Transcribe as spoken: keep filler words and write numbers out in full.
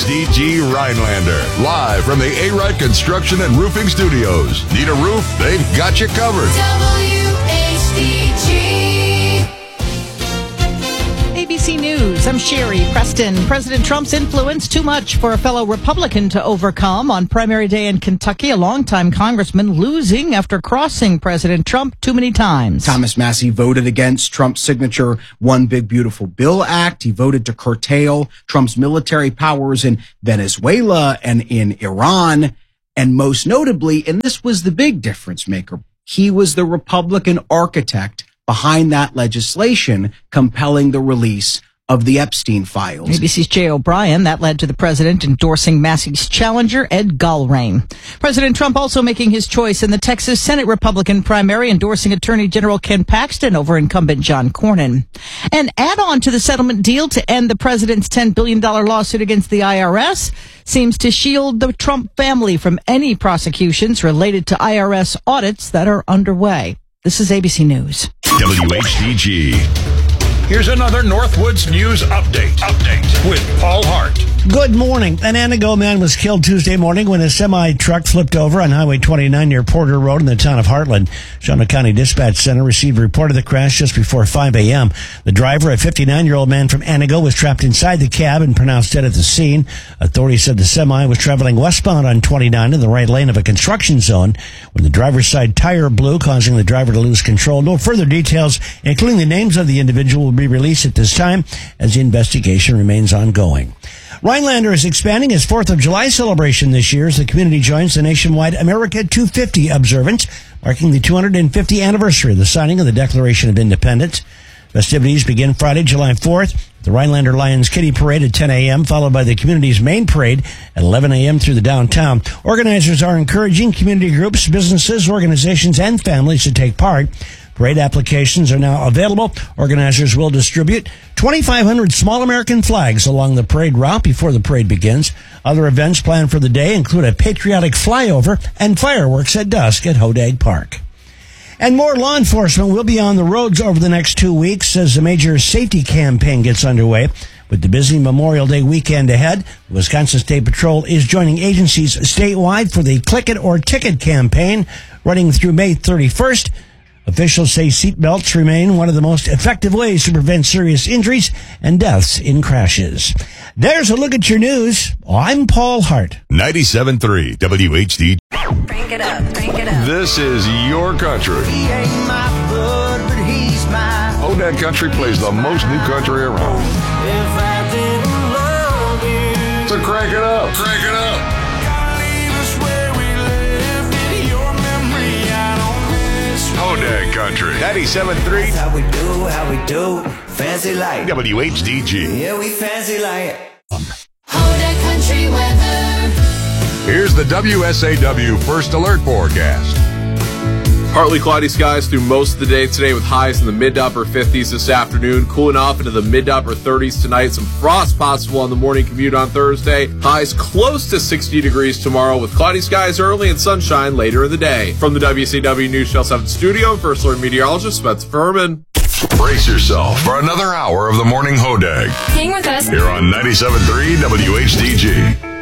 D G Rhinelander. Live from the A-Rite Construction and Roofing Studios. Need a roof? They've got you covered. W H D G. A B C News, I'm Sherry Preston. President Trump's influence too much for a fellow Republican to overcome. On primary day in Kentucky, a longtime congressman losing after crossing President Trump too many times. Thomas Massie voted against Trump's signature One Big Beautiful Bill Act. He voted to curtail Trump's military powers in Venezuela and in Iran. And most notably, and this was the big difference maker, he was the Republican architect behind that legislation compelling the release of the Epstein files. A B C's Jay O'Brien, that led to the president endorsing Massey's challenger, Ed Gallrein. President Trump also making his choice in the Texas Senate Republican primary, endorsing Attorney General Ken Paxton over incumbent John Cornyn. An add-on to the settlement deal to end the president's ten billion dollars lawsuit against the I R S seems to shield the Trump family from any prosecutions related to I R S audits that are underway. This is A B C News. W H D G. Here's another Northwoods News Update. Update with Paul Hart. Good morning. An Antigo man was killed Tuesday morning when a semi-truck flipped over on Highway twenty-nine near Porter Road in the town of Heartland. Shawano County Dispatch Center received a report of the crash just before five a.m. The driver, a fifty-nine-year-old man from Antigo, was trapped inside the cab and pronounced dead at the scene. Authorities said the semi was traveling westbound on twenty-nine in the right lane of a construction zone when the driver's side tire blew, causing the driver to lose control. No further details, including the names of the individual, will be released at this time as the investigation remains ongoing. Rhinelander is expanding his fourth of July celebration this year as the community joins the nationwide America two fifty observance, marking the two hundred fiftieth anniversary of the signing of the Declaration of Independence. Festivities begin Friday, July fourth. The Rhinelander Lions Kitty Parade at ten a.m., followed by the community's main parade at eleven a.m. through the downtown. Organizers are encouraging community groups, businesses, organizations, and families to take part. Parade applications are now available. Organizers will distribute twenty-five hundred small American flags along the parade route before the parade begins. Other events planned for the day include a patriotic flyover and fireworks at dusk at Hodag Park. And more law enforcement will be on the roads over the next two weeks as a major safety campaign gets underway. With the busy Memorial Day weekend ahead, the Wisconsin State Patrol is joining agencies statewide for the Click It or Ticket campaign running through May thirty-first. Officials say seatbelts remain one of the most effective ways to prevent serious injuries and deaths in crashes. There's a look at your news. I'm Paul Hart. ninety-seven point three W H D G. Crank it up, crank it up. This is your country. He ain't my blood, but he's mine. Hodag Country plays the most new country around. If I didn't love you, So crank it up. Crank it up. gotta leave us where we left it. Your memory out on this. Hodag Country. ninety-seven point three How we do, how we do. Fancy like. W H D G. Yeah, we fancy like. Hodag Country weather. Here's the W S A W First Alert Forecast. Partly cloudy skies through most of the day today with highs in the mid to upper fifties this afternoon, cooling off into the mid to upper thirties tonight. Some frost possible on the morning commute on Thursday. Highs close to sixty degrees tomorrow with cloudy skies early and sunshine later in the day. From the W C W News Channel seven studio, First Alert meteorologist Spencer Furman. Brace yourself for another hour of the morning Hodag Hang with us. here on ninety-seven point three W H D G.